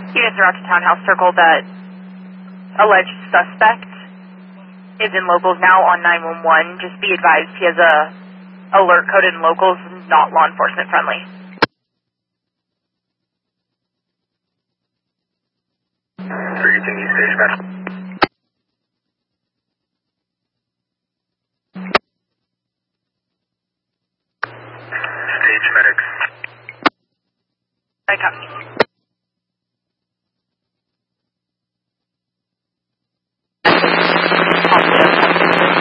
Units are out to Townhouse Circle that alleged suspect is in locals now on 911. Just be advised he has a alert coded in locals, not law enforcement friendly. Stage medic. Stage medic. I copy.